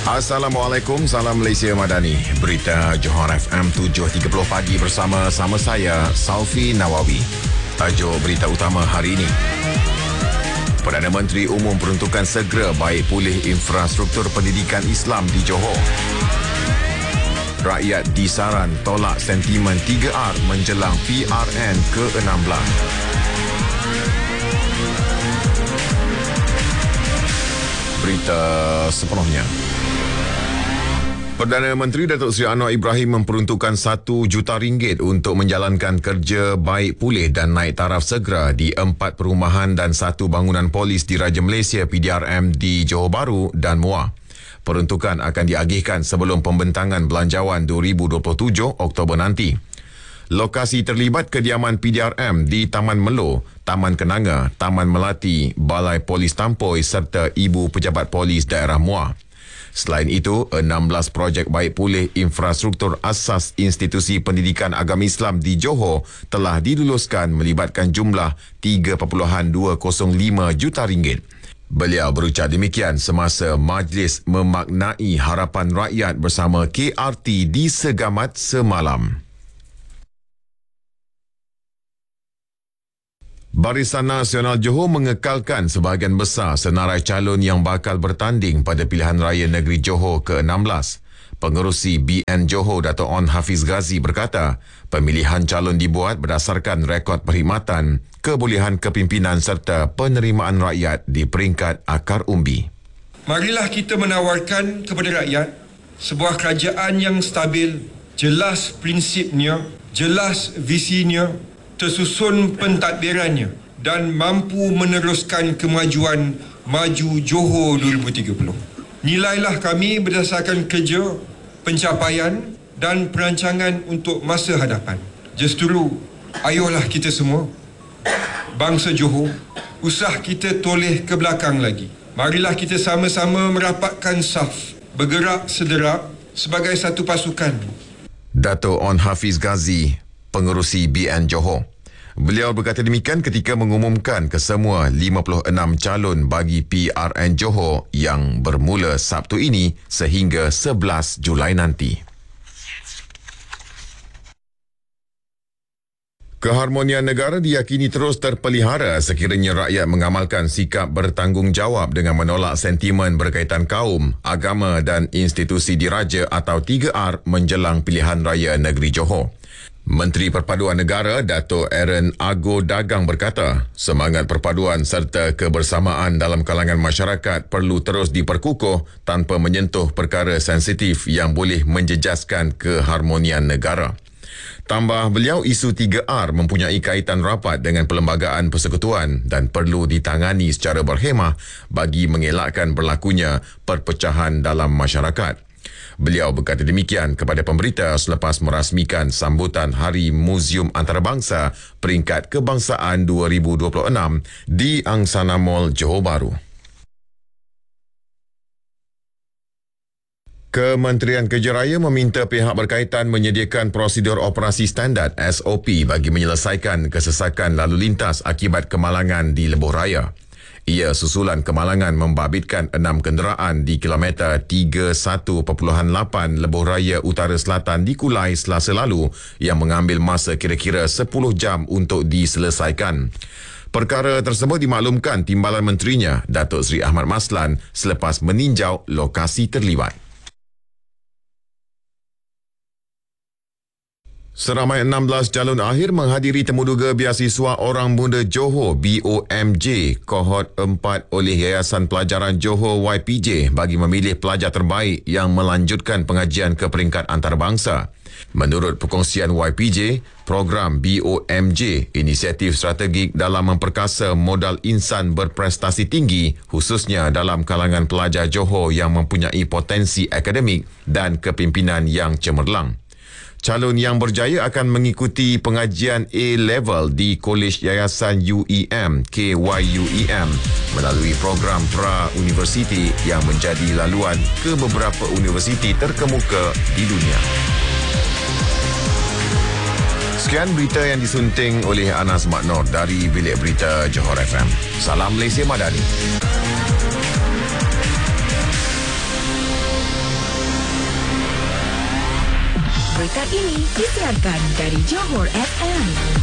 Assalamualaikum, salam Malaysia Madani. Berita Johor FM 7.30 pagi bersama saya, Salfi Nawawi. Tajuk berita utama hari ini. Perdana Menteri Umum peruntukan segera baik pulih infrastruktur pendidikan Islam di Johor. Rakyat disaran tolak sentimen 3R menjelang PRN ke-16. Berita sepenuhnya. Perdana Menteri Datuk Seri Anwar Ibrahim memperuntukkan RM1 juta untuk menjalankan kerja baik pulih dan naik taraf segera di 4 perumahan dan 1 bangunan polis di Raja Malaysia PDRM di Johor Bahru dan Muar. Peruntukan akan diagihkan sebelum pembentangan belanjawan 2027 Oktober nanti. Lokasi terlibat kediaman PDRM di Taman Melo, Taman Kenanga, Taman Melati, Balai Polis Tampoi serta Ibu Pejabat Polis Daerah Muar. Selain itu, 16 projek baik pulih infrastruktur asas institusi pendidikan agama Islam di Johor telah diluluskan melibatkan jumlah RM3.205 juta. Beliau berucap demikian semasa majlis memaknai harapan rakyat bersama KRT di Segamat semalam. Barisan Nasional Johor mengekalkan sebahagian besar senarai calon yang bakal bertanding pada pilihan raya negeri Johor ke-16. Pengerusi BN Johor Dato' On Hafiz Ghazi berkata, pemilihan calon dibuat berdasarkan rekod perkhidmatan, kebolehan kepimpinan serta penerimaan rakyat di peringkat akar umbi. Marilah kita menawarkan kepada rakyat sebuah kerajaan yang stabil, jelas prinsipnya, jelas visinya, tersusun pentadbirannya dan mampu meneruskan kemajuan maju Johor 2030. Nilailah kami berdasarkan kerja, pencapaian dan perancangan untuk masa hadapan. Justru, ayolah kita semua, bangsa Johor, usah kita toleh ke belakang lagi. Marilah kita sama-sama merapatkan saf, bergerak sederap sebagai satu pasukan. Dato' On Hafiz Ghazi, pengerusi BN Johor. Beliau berkata demikian ketika mengumumkan kesemua 56 calon bagi PRN Johor yang bermula Sabtu ini sehingga 11 Julai nanti. Keharmonian negara diyakini terus terpelihara sekiranya rakyat mengamalkan sikap bertanggungjawab dengan menolak sentimen berkaitan kaum, agama dan institusi diraja atau 3R menjelang pilihan raya negeri Johor. Menteri Perpaduan Negara Dato' Aaron Ago Dagang berkata, semangat perpaduan serta kebersamaan dalam kalangan masyarakat perlu terus diperkukuh tanpa menyentuh perkara sensitif yang boleh menjejaskan keharmonian negara. Tambah beliau, isu 3R mempunyai kaitan rapat dengan perlembagaan persekutuan dan perlu ditangani secara berhemah bagi mengelakkan berlakunya perpecahan dalam masyarakat. Beliau berkata demikian kepada pemberita selepas merasmikan sambutan Hari Muzium Antarabangsa Peringkat Kebangsaan 2026 di Angsana Mall, Johor Bahru. Kementerian Kerja Raya meminta pihak berkaitan menyediakan prosedur operasi standard SOP bagi menyelesaikan kesesakan lalu lintas akibat kemalangan di lebuh raya. Ia susulan kemalangan membabitkan 6 kenderaan di kilometer 31.8 lebuh raya utara selatan di Kulai Selasa lalu yang mengambil masa kira-kira 10 jam untuk diselesaikan. Perkara tersebut dimaklumkan Timbalan Menterinya, Datuk Seri Ahmad Maslan, selepas meninjau lokasi terlibat. Seramai 16 calon akhir menghadiri temuduga biasiswa Orang Muda Johor BOMJ Kohort 4 oleh Yayasan Pelajaran Johor YPJ bagi memilih pelajar terbaik yang melanjutkan pengajian ke peringkat antarabangsa. Menurut perkongsian YPJ, program BOMJ inisiatif strategik dalam memperkasa modal insan berprestasi tinggi khususnya dalam kalangan pelajar Johor yang mempunyai potensi akademik dan kepimpinan yang cemerlang. Calon yang berjaya akan mengikuti pengajian A-Level di Kolej Yayasan UEM KYUEM melalui program pra-universiti yang menjadi laluan ke beberapa universiti terkemuka di dunia. Sekian berita yang disunting oleh Anas Maknor dari Bilik Berita Johor FM. Salam Malaysia Madani. Berita ini disiarkan dari Johor FM.